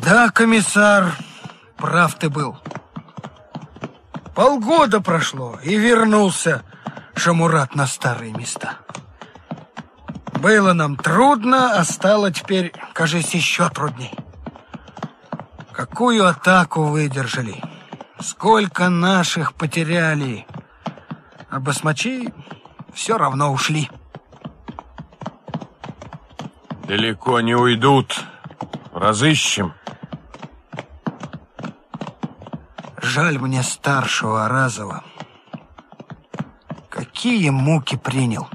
Да, комиссар, прав ты был. Полгода прошло, и вернулся Шамурат на старые места. Было нам трудно, а стало теперь, кажется, еще трудней. Какую атаку выдержали, сколько наших потеряли, а басмачи все равно ушли. Далеко не уйдут, разыщем. Жаль мне старшего Аразова. Какие муки принял.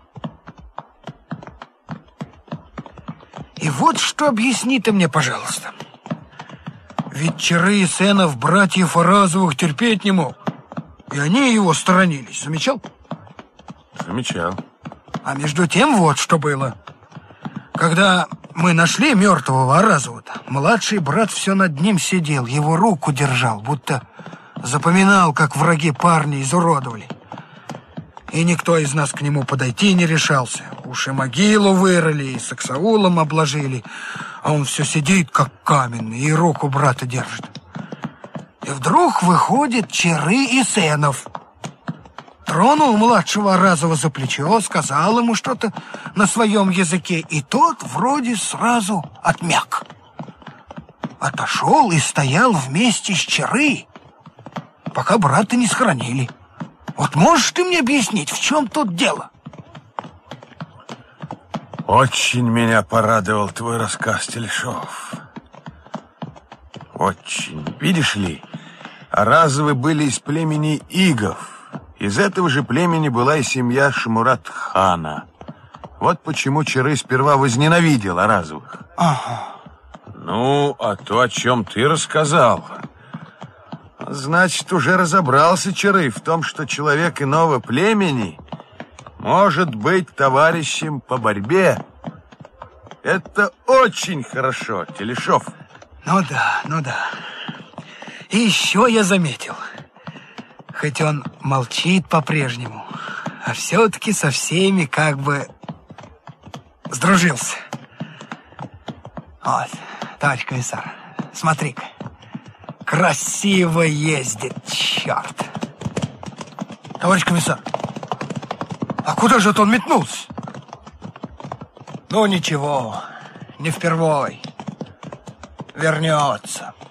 И вот что объясни ты мне, пожалуйста. Ведь Чары и сынов братьев Аразовых терпеть не мог. И они его сторонились. Замечал? Замечал. А между тем вот что было. Когда мы нашли мертвого Аразова-то, младший брат все над ним сидел, его руку держал, будто запоминал, как враги парня изуродовали. И никто из нас к нему подойти не решался. Уж и могилу вырыли, и саксаулом обложили, а он все сидит, как каменный, и руку брата держит. И вдруг выходит Чары и сынов. Тронул младшего Аразова за плечо, сказал ему что-то на своем языке, и тот вроде сразу отмяк. Отошел и стоял вместе с Чары, пока брата не схоронили. Вот можешь ты мне объяснить, в чем тут дело? Очень меня порадовал твой рассказ, Телешов. Очень. Видишь ли, Аразовы были из племени Игов. Из этого же племени была и семья Шамурат-хана. Вот почему Чары сперва возненавидел Аразовых. Ага. Ну, а то, о чем ты рассказал, значит, уже разобрался Чары в том, что человек иного племени может быть товарищем по борьбе. Это очень хорошо, Телешов. Ну да. И еще я заметил, хоть он молчит по-прежнему, а все-таки со всеми как бы сдружился. Вот, товарищ комиссар, смотри-ка, красиво ездит, черт. Товарищ комиссар, а куда же это он метнулся? Ну ничего, не впервой, вернется.